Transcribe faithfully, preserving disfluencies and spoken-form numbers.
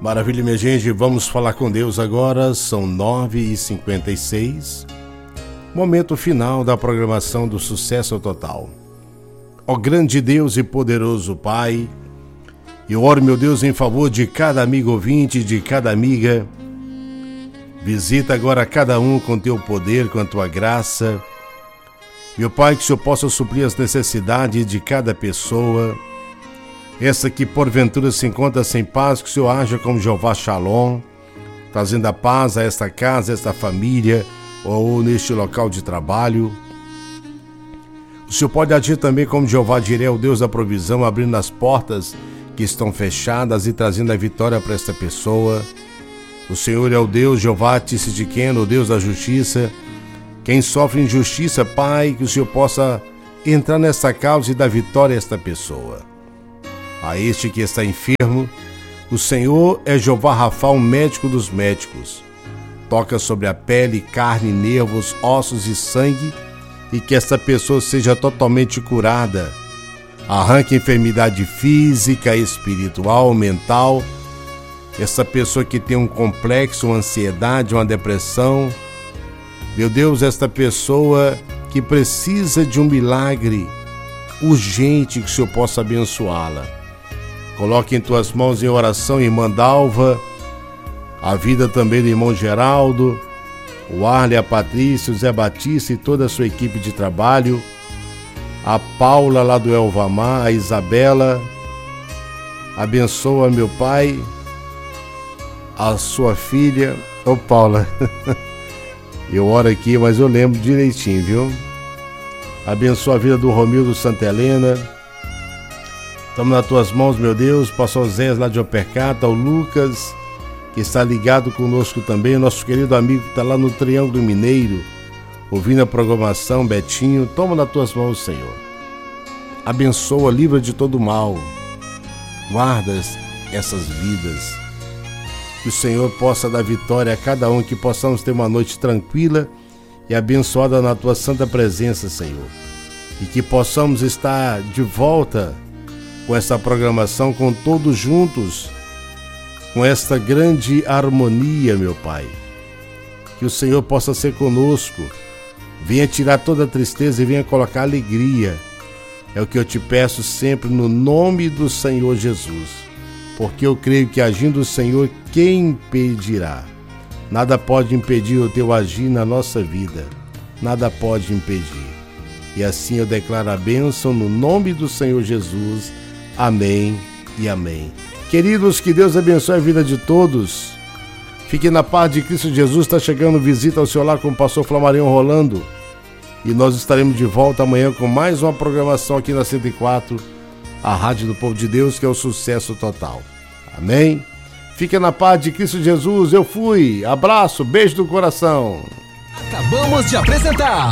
Maravilha, minha gente, vamos falar com Deus agora, são nove e cinquenta e seis, momento final da programação do Sucesso Total. Ó grande Deus e poderoso Pai, eu oro, meu Deus, em favor de cada amigo ouvinte, de cada amiga. Visita agora cada um com teu poder, com a tua graça. Meu Pai, que o Senhor possa suprir as necessidades de cada pessoa. Essa que porventura se encontra sem paz, que o Senhor haja como Jeová Shalom, trazendo a paz a esta casa, a esta família, ou neste local de trabalho. O Senhor pode agir também como Jeová Jireh, o Deus da provisão, abrindo as portas que estão fechadas e trazendo a vitória para esta pessoa. O Senhor é o Deus, Jeová Tsidkenu, o Deus da justiça. Quem sofre injustiça, Pai, que o Senhor possa entrar nesta causa e dar vitória a esta pessoa. A este que está enfermo, o Senhor é Jeová Rafa, o médico dos médicos. Toca sobre a pele, carne, nervos, ossos e sangue, e que esta pessoa seja totalmente curada. Arranque enfermidade física, espiritual, mental. Essa pessoa que tem um complexo, uma ansiedade, uma depressão. Meu Deus, esta pessoa que precisa de um milagre urgente, que o Senhor possa abençoá-la. Coloque em tuas mãos em oração, irmã Dalva, a vida também do irmão Geraldo, o Arley, a Patrícia, o Zé Batista e toda a sua equipe de trabalho, a Paula lá do Elvamar, a Isabela. Abençoa, meu Pai, a sua filha. Ô Paula, eu oro aqui, mas eu lembro direitinho, viu? Abençoa a vida do Romildo Santa Helena. Estamos nas tuas mãos, meu Deus. Pastor Zé lá de Opercata, o Lucas, que está ligado conosco também, nosso querido amigo que está lá no Triângulo Mineiro, ouvindo a programação, Betinho. Toma nas tuas mãos, Senhor. Abençoa, livra de todo mal. Guarda essas vidas. Que o Senhor possa dar vitória a cada um, que possamos ter uma noite tranquila e abençoada na tua santa presença, Senhor. E que possamos estar de volta com essa programação, com todos juntos, com esta grande harmonia, meu Pai. Que o Senhor possa ser conosco, venha tirar toda a tristeza e venha colocar alegria. É o que eu te peço sempre no nome do Senhor Jesus, porque eu creio que agindo o Senhor, quem impedirá? Nada pode impedir o teu agir na nossa vida, nada pode impedir. E assim eu declaro a bênção no nome do Senhor Jesus. Amém e amém. Queridos, que Deus abençoe a vida de todos. Fiquem na paz de Cristo Jesus. Está chegando visita ao seu lar com o pastor Flamarion Rolando. E nós estaremos de volta amanhã com mais uma programação aqui na cento e quatro, a Rádio do Povo de Deus, que é o Sucesso Total. Amém? Fiquem na paz de Cristo Jesus. Eu fui. Abraço, beijo do coração. Acabamos de apresentar